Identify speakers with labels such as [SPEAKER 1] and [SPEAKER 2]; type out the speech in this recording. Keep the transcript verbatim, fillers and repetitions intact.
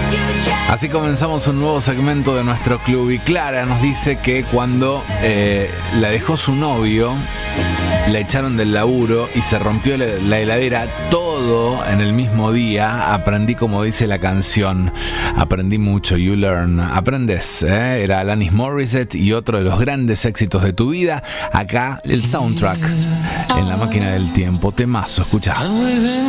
[SPEAKER 1] Así comenzamos un nuevo segmento de nuestro club y Clara nos dice que cuando eh, la dejó su novio, la echaron del laburo y se rompió la, la heladera, todo en el mismo día. Aprendí, como dice la canción, aprendí mucho. You learn, aprendes, ¿eh? Era Alanis Morissette y otro de los grandes éxitos de tu vida. Acá el soundtrack en la máquina del tiempo, temazo, escucha.